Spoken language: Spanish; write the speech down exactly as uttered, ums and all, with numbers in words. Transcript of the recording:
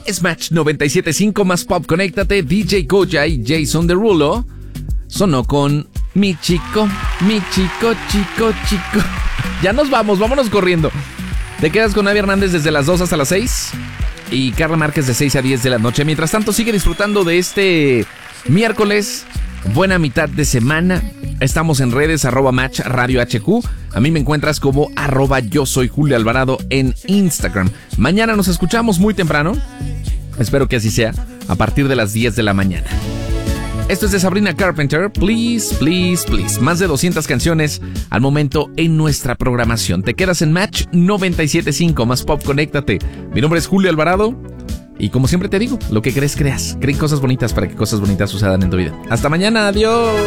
Es Match noventa y siete punto cinco más pop. Conéctate. D J Goya y Jason Derulo sonó con Mi Chico, Mi Chico, Chico, Chico. Ya nos vamos, vámonos corriendo. Te quedas con Navi Hernández desde las dos hasta las seis y Carla Márquez de seis a diez de la noche. Mientras tanto, sigue disfrutando de este miércoles, buena mitad de semana. Estamos en redes, arroba Match Radio H Q. A mí me encuentras como arroba yo soy Julio Alvarado en Instagram. Mañana nos escuchamos muy temprano. Espero que así sea, a partir de las diez de la mañana. Esto es de Sabrina Carpenter, Please, Please, Please. Más de doscientas canciones al momento en nuestra programación. Te quedas en Match noventa y siete punto cinco más pop, conéctate. Mi nombre es Julio Alvarado y como siempre te digo, lo que crees, creas. Creen cosas bonitas para que cosas bonitas sucedan en tu vida. Hasta mañana, adiós.